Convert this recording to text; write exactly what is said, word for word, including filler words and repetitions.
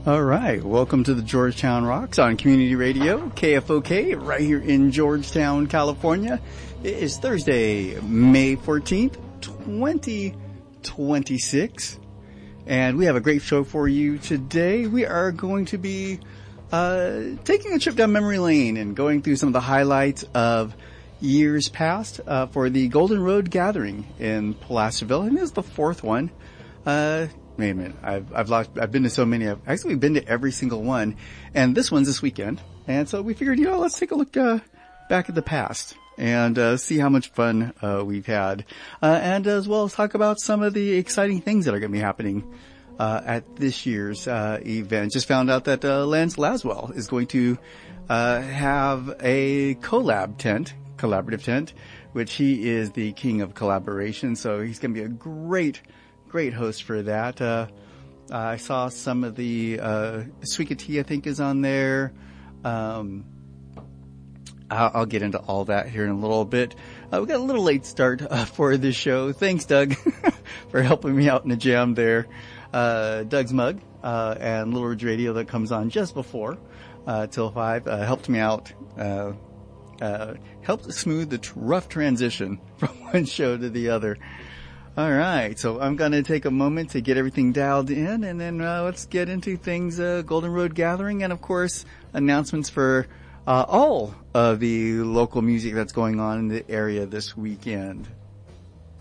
All right, welcome to the Georgetown Rocks on Community Radio, K F O K, right here in Georgetown, California. It is Thursday, May fourteenth, twenty twenty-six, and we have a great show for you today. We are going to be uh taking a trip down memory lane and going through some of the highlights of years past uh for the Golden Road Gathering in Placerville, and this is the fourth one. Uh Wait a minute. I've, I've lost, I've been to so many. I've actually been to every single one. And this one's this weekend. And so we figured, you know, let's take a look, uh, back at the past and, uh, see how much fun, uh, we've had. Uh, and as well as talk about some of the exciting things that are going to be happening, uh, at this year's, uh, event. Just found out that, uh, Lance Laswell is going to, uh, have a collab tent, collaborative tent, which he is the king of collaboration. So he's going to be a great, Great host for that. Uh, uh, I saw some of the, uh, Sweet Tea, I think, is on there. Um, I'll, I'll get into all that here in a little bit. Uh, we got a little late start, uh, for this show. Thanks, Doug, for helping me out in the jam there. Uh, Doug's Mug, uh, and Little Ridge Radio that comes on just before, uh, till five, uh, helped me out, uh, uh, helped smooth the t- rough transition from one show to the other. All right, so I'm going to take a moment to get everything dialed in, and then uh, let's get into things, uh, Golden Road Gathering, and of course, announcements for uh, all of the local music that's going on in the area this weekend.